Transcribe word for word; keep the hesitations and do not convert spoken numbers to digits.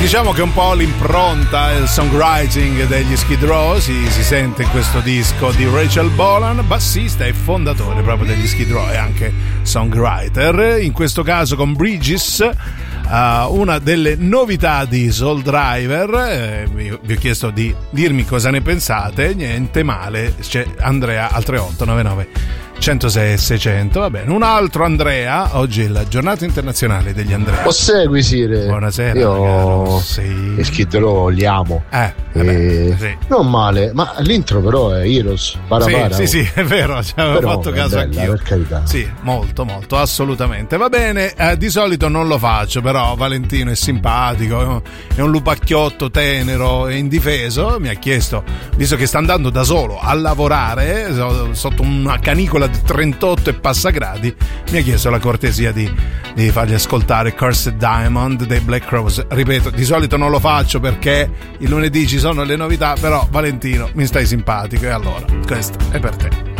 Diciamo che un po' l'impronta e il songwriting degli Skid Row si, si sente in questo disco di Rachel Bolan, bassista e fondatore proprio degli Skid Row e anche songwriter, in questo caso con Bridges. Uh, una delle novità di Soul Driver, eh, vi, vi ho chiesto di dirmi cosa ne pensate. Niente male, c'è Andrea al tre otto nove nove centosei seicento. Va bene, un altro Andrea. Oggi è la giornata internazionale degli Andrea. Lo segui, Sire? Buonasera. Io sì. i Skid Row li amo. Eh, e... eh sì. Non male, ma l'intro però è Heroes. Para sì, para. sì, sì, è vero, ci avevo però fatto caso bella, anch'io. Per carità. Sì, molto, molto, assolutamente. Va bene, eh, di solito non lo faccio, però Valentino è simpatico, è un lupacchiotto tenero e indifeso. Mi ha chiesto, visto che sta andando da solo a lavorare sotto una canicola di trentotto e passagradi, mi ha chiesto la cortesia di, di fargli ascoltare Cursed Diamond dei Black Crowes. Ripeto, di solito non lo faccio perché il lunedì ci sono le novità, però Valentino mi stai simpatico e allora questo è per te.